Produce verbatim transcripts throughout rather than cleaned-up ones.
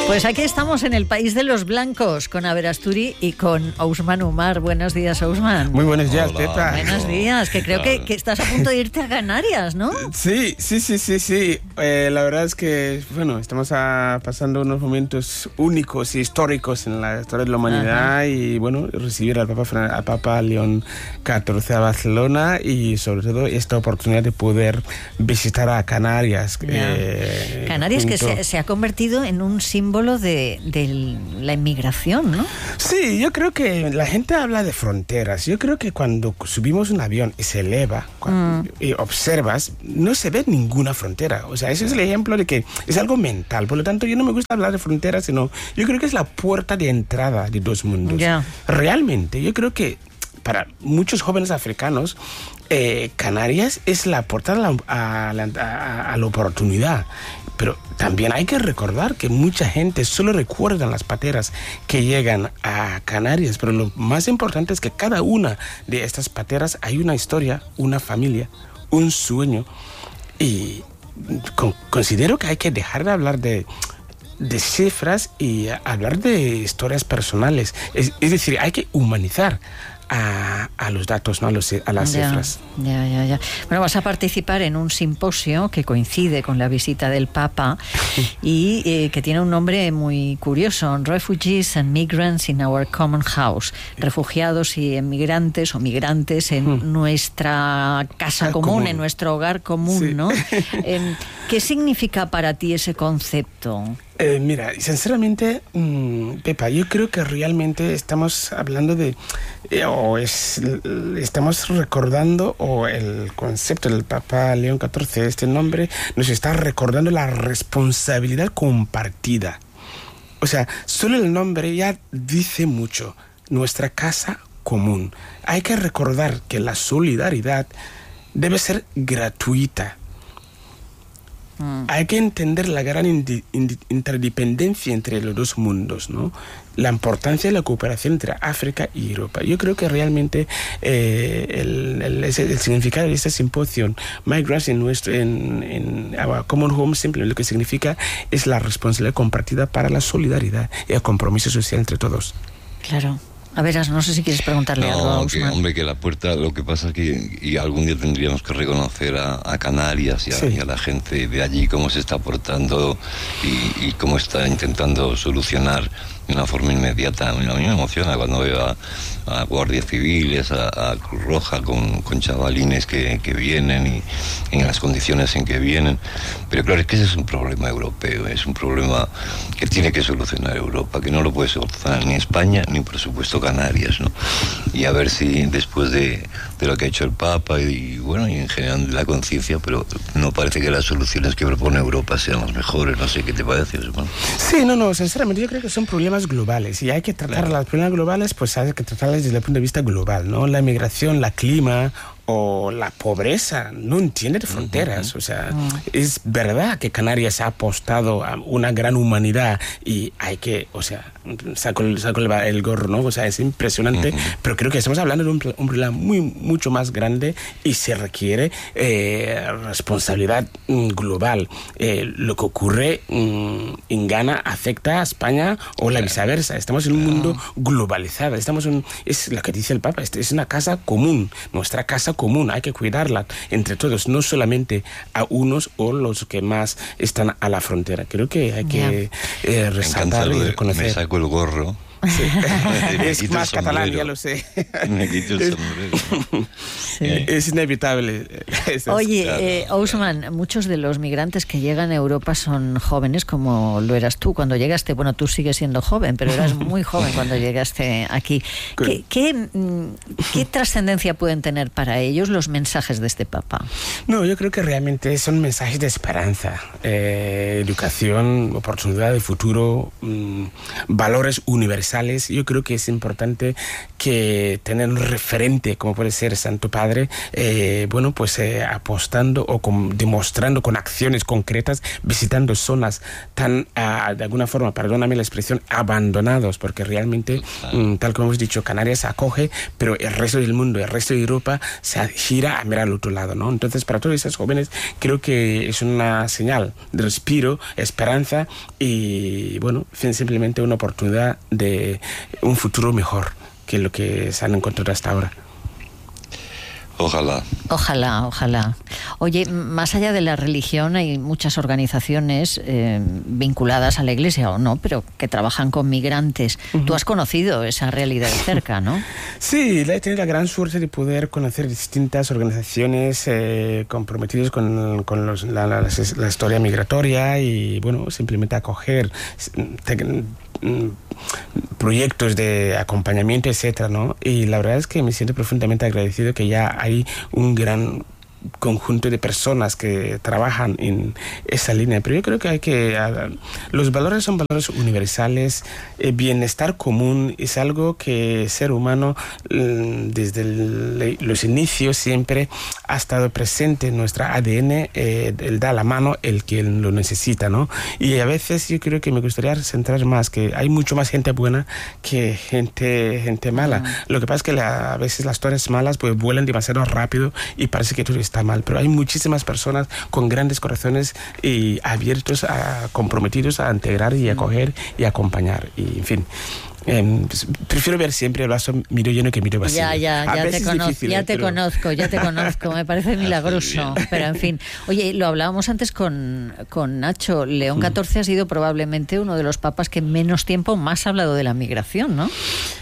Pues aquí estamos en el país de los blancos con Aber Asturi y con Ousmane Umar. Buenos días, Ousmane. Muy buenos días, Hola. Pepa. Buenos días, que creo que, que estás a punto de irte a Canarias, ¿no? Sí, sí, sí, sí, sí. Eh, la verdad es que, bueno, estamos a, pasando unos momentos únicos y históricos en la historia de la humanidad. Ajá. Y, bueno, recibir al Papa, al Papa León catorce a Barcelona y, sobre todo, esta oportunidad de poder visitar a Canarias. Eh, Canarias junto... que se, se ha convertido en un símbolo de, de la inmigración, ¿no? Sí, yo creo que la gente habla de fronteras. Yo creo que cuando subimos un avión y se eleva cuando, mm. y observas, no se ve ninguna frontera. O sea, ese es el ejemplo de que es algo mental. Por lo tanto, yo no me gusta hablar de fronteras, sino yo creo que es la puerta de entrada de dos mundos. Yeah. Realmente, yo creo que para muchos jóvenes africanos, eh, Canarias es la puerta a la, a, la, a, a la oportunidad. Pero también hay que recordar que mucha gente solo recuerda las pateras que llegan a Canarias, pero lo más importante es que cada una de estas pateras hay una historia, una familia, un sueño. Y con, considero que hay que dejar de hablar de, de cifras y hablar de historias personales. Es, es decir, hay que humanizar A, a los datos, no a, los, a las ya, cifras. Ya, ya, ya. Bueno, vas a participar en un simposio que coincide con la visita del Papa y eh, que tiene un nombre muy curioso: Refugees and Migrants in Our Common House. Refugiados y emigrantes o migrantes en hmm. nuestra casa común, común, en nuestro hogar común, sí. ¿no? eh, ¿Qué significa para ti ese concepto? Eh, mira, sinceramente, mmm, Pepa, yo creo que realmente estamos hablando de, eh, o es, estamos recordando, o el concepto del Papa León catorce, este nombre, nos está recordando la responsabilidad compartida. O sea, solo el nombre ya dice mucho, nuestra casa común. Hay que recordar que la solidaridad debe ser gratuita. Mm. Hay que entender la gran indi- indi- interdependencia entre los dos mundos, ¿no? La importancia de la cooperación entre África y Europa. Yo creo que realmente eh, el, el, el significado de esta simposio, Migrants in, nuestro, en, en Our Common Home, simplemente lo que significa es la responsabilidad compartida para la solidaridad y el compromiso social entre todos. Claro. A ver, no sé si quieres preguntarle no, algo a que, Ousmane. hombre, que la puerta, lo que pasa es que y algún día tendríamos que reconocer a, a Canarias y a, sí. y a la gente de allí cómo se está portando y, y cómo está intentando solucionar de una forma inmediata. A mí me emociona cuando veo a, a guardias civiles, a, a Cruz Roja con, con chavalines que, que vienen y en las condiciones en que vienen. Pero claro, es que ese es un problema europeo, es un problema que tiene que solucionar Europa, que no lo puede solucionar ni España ni por supuesto Canarias, ¿no? Y a ver si después de, de lo que ha hecho el Papa y, y bueno, y en general de la conciencia, pero no parece que las soluciones que propone Europa sean las mejores. No sé qué te parece, Ousmane. Sí, no, no, sinceramente yo creo que son problemas globales y hay que tratar claro. las problemas globales, pues hay que tratarlas desde el punto de vista global, ¿no? La migración, la clima o la pobreza no entiende de fronteras. Uh-huh. O sea, uh-huh. es verdad que Canarias ha apostado a una gran humanidad y hay que, o sea, saco, saco el, el gorro, ¿no? O sea, es impresionante, uh-huh. pero creo que estamos hablando de un, un problema muy, mucho más grande y se requiere eh, responsabilidad mm, global. Eh, lo que ocurre mm, en Ghana afecta a España o la viceversa. Estamos en un mundo globalizado. Estamos en, es lo que dice el Papa, es una casa común, nuestra casa común, hay que cuidarla entre todos, no solamente a unos o los que más están a la frontera. Creo que hay que eh, resaltar y reconocer. Me saco el gorro. Sí. Es más catalán, ya lo sé. Me quito el sombrero. Sí. Es inevitable. Oye, eh, Ousmane, muchos de los migrantes que llegan a Europa son jóvenes, como lo eras tú cuando llegaste. Bueno, tú sigues siendo joven, pero eras muy joven cuando llegaste aquí. ¿Qué, qué, qué trascendencia pueden tener para ellos los mensajes de este Papa? No, yo creo que realmente son mensajes de esperanza, eh, educación, oportunidad de futuro, mmm, valores universales universales, yo creo que es importante que tener un referente como puede ser Santo Padre, eh, bueno, pues eh, apostando o con, demostrando con acciones concretas, visitando zonas tan, uh, de alguna forma, perdóname la expresión, abandonados, porque realmente, mm, tal como hemos dicho, Canarias acoge, pero el resto del mundo, el resto de Europa se gira a mirar al otro lado, ¿no? Entonces, para todos esos jóvenes, creo que es una señal de respiro, esperanza y, bueno, simplemente una oportunidad de un futuro mejor que lo que se han encontrado hasta ahora. Ojalá. Ojalá, ojalá. Oye, más allá de la religión hay muchas organizaciones eh, vinculadas a la Iglesia o no, pero que trabajan con migrantes. Uh-huh. Tú has conocido esa realidad de cerca, ¿no? Sí, he tenido la gran suerte de poder conocer distintas organizaciones eh, comprometidas con, con los, la, la, la historia migratoria y, bueno, simplemente acoger te, proyectos de acompañamiento, etcétera, ¿no? Y la verdad es que me siento profundamente agradecido que ya hay un gran conjunto de personas que trabajan en esa línea, pero yo creo que hay que uh, los valores son valores universales. El bienestar común es algo que el ser humano uh, desde el, los inicios siempre ha estado presente en nuestra A D N. Eh, él da la mano el que lo necesita, ¿no? Y a veces yo creo que me gustaría centrar más que hay mucho más gente buena que gente gente mala. Uh-huh. Lo que pasa es que la, a veces las historias malas pues vuelan demasiado rápido y parece que todo está mal, pero hay muchísimas personas con grandes corazones y abiertos, a, comprometidos a integrar y acoger y acompañar, y en fin. Eh, pues, prefiero ver siempre el vaso medio lleno que medio vacío. Ya, ya, ya te, conozco, difícil, ya te pero... conozco, ya te conozco, me parece milagroso, pero en fin. Oye, lo hablábamos antes con, con Nacho, León catorce mm. ha sido probablemente uno de los papas que menos tiempo más ha hablado de la migración, ¿no?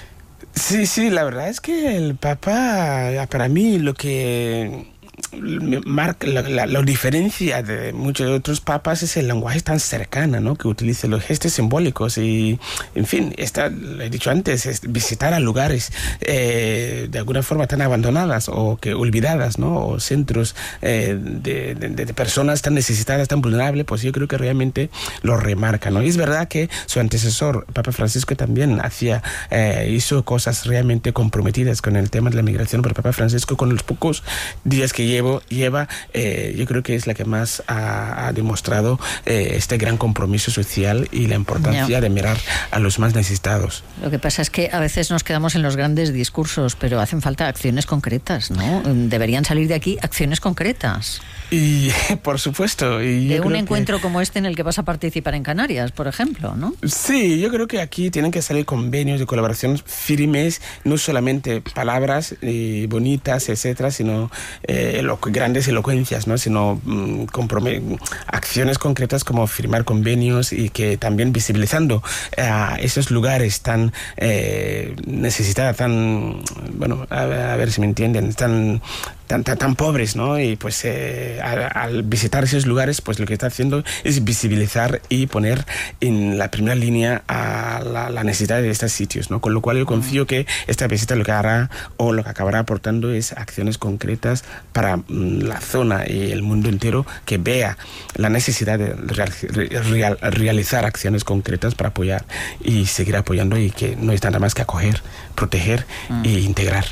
Sí, sí, la verdad es que el Papa, para mí, lo que marca la, la, la diferencia de muchos otros papas es el lenguaje tan cercano, ¿no? Que utiliza los gestos simbólicos y, en fin, está, lo he dicho antes, es visitar a lugares eh, de alguna forma tan abandonadas o que olvidadas, ¿no? O centros eh, de, de, de personas tan necesitadas, tan vulnerables, pues yo creo que realmente lo remarca, ¿no? Y es verdad que su antecesor, Papa Francisco, también hacía, eh, hizo cosas realmente comprometidas con el tema de la migración, pero Papa Francisco, con los pocos días que llevo, lleva, eh, yo creo que es la que más ha, ha demostrado eh, este gran compromiso social y la importancia no. de mirar a los más necesitados. Lo que pasa es que a veces nos quedamos en los grandes discursos, pero hacen falta acciones concretas, ¿no? Deberían salir de aquí acciones concretas. Y por supuesto. Y de yo un creo encuentro que... como este en el que vas a participar en Canarias, por ejemplo, ¿no? Sí, yo creo que aquí tienen que salir convenios de colaboración firmes, no solamente palabras eh, bonitas, etcétera, sino eh, elo- grandes elocuencias, ¿no? Sino mm, comprom- acciones concretas como firmar convenios y que también visibilizando a eh, esos lugares tan eh, necesitados, tan, bueno, a, a ver si me entienden, tan... Tan, tan, tan pobres, ¿no? Y pues eh, al, al visitar esos lugares, pues lo que está haciendo es visibilizar y poner en la primera línea a la, la necesidad de estos sitios, ¿no? Con lo cual yo confío que esta visita lo que hará o lo que acabará aportando es acciones concretas para mm, la zona y el mundo entero, que vea la necesidad de real, real, realizar acciones concretas para apoyar y seguir apoyando, y que no es nada más que acoger, proteger mm. e integrar.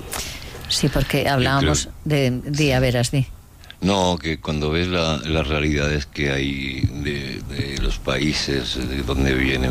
Sí, porque hablábamos de, de a veras, di. No, que cuando ves la, las realidades que hay de, de los países de donde vienen,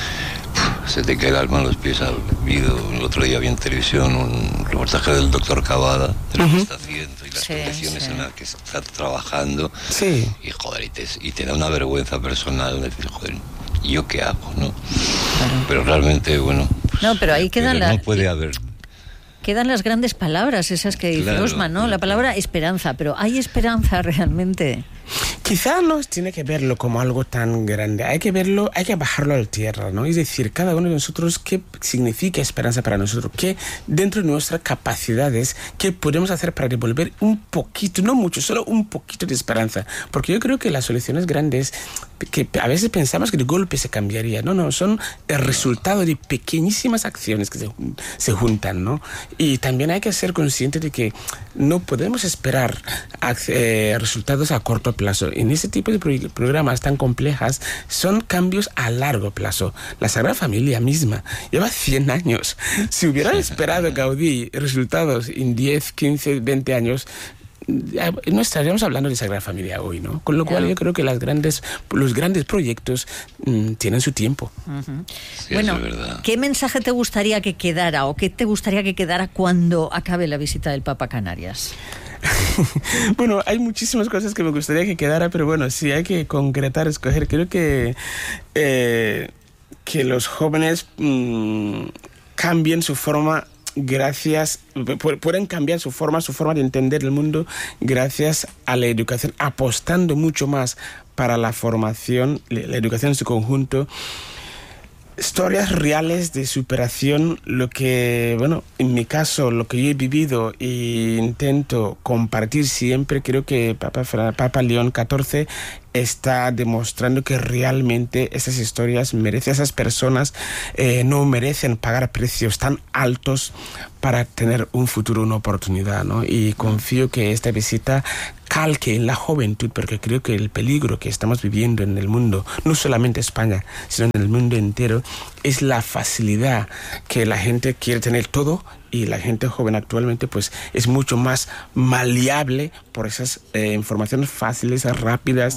se te cae el alma a los pies al oído. El otro día vi en televisión un reportaje del doctor Cavada, de lo uh-huh. que está haciendo y las sí, condiciones sí. en las que está trabajando. Sí. Y joder, y te, y te da una vergüenza personal de decir, joder, ¿y yo qué hago, no? Claro. Pero realmente, bueno, pues, no, pero ahí quedan pero la... no puede haber... Quedan las grandes palabras, esas que dice claro, Osman, ¿no? Claro. La palabra esperanza, pero ¿hay esperanza realmente? Quizá no tiene que verlo como algo tan grande, hay que verlo, hay que bajarlo a la tierra, ¿no? Es decir, cada uno de nosotros, ¿qué significa esperanza para nosotros? ¿Qué dentro de nuestras capacidades, qué podemos hacer para devolver un poquito, no mucho, solo un poquito de esperanza? Porque yo creo que las soluciones grandes que a veces pensamos que de golpe se cambiaría. No, no, son el resultado de pequeñísimas acciones que se, se juntan, ¿no? Y también hay que ser consciente de que no podemos esperar a, eh, resultados a corto plazo. En ese tipo de pro programas tan complejas son cambios a largo plazo. La Sagrada Familia misma lleva cien años. Si hubieran esperado Gaudí resultados en diez, quince, veinte años, no estaríamos hablando de Sagrada Familia hoy, ¿no? Con lo cual yo creo que las grandes, los grandes proyectos mmm, tienen su tiempo. Uh-huh. Sí, bueno, eso es verdad. ¿qué mensaje te gustaría que quedara o qué te gustaría que quedara cuando acabe la visita del Papa a Canarias? Bueno, hay muchísimas cosas que me gustaría que quedara, pero bueno, si hay que concretar, escoger, creo que eh, que los jóvenes mmm, cambien su forma gracias, pueden cambiar su forma, su forma de entender el mundo gracias a la educación, apostando mucho más para la formación, la educación en su conjunto. Historias reales de superación, lo que, bueno, en mi caso, lo que yo he vivido e intento compartir siempre, creo que Papa, Papa León catorce está demostrando que realmente esas historias merecen, esas personas eh, no merecen pagar precios tan altos para tener un futuro, una oportunidad, ¿no? Y confío que esta visita calque en la juventud, porque creo que el peligro que estamos viviendo en el mundo, no solamente España, sino en el mundo entero, es la facilidad que la gente quiere tener todo, y la gente joven actualmente pues es mucho más maleable por esas eh, informaciones fáciles, rápidas.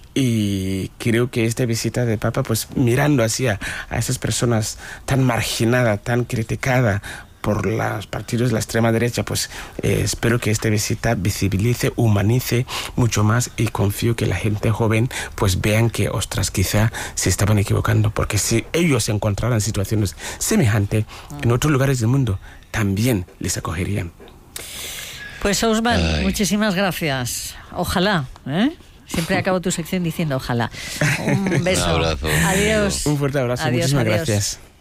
Y creo que esta visita de Papa, pues mirando hacia a esas personas tan marginadas, tan criticadas por los partidos de la extrema derecha, pues eh, espero que esta visita visibilice, humanice mucho más, y confío que la gente joven pues vean que, ostras, quizá se estaban equivocando, porque si ellos se encontraran en situaciones semejantes en otros lugares del mundo, también les acogerían. Pues Ousmane, muchísimas gracias. Ojalá, ¿eh? Siempre acabo tu sección diciendo ojalá. Un beso. Un abrazo. Adiós. Un fuerte abrazo. Adiós, Muchísimas adiós. gracias.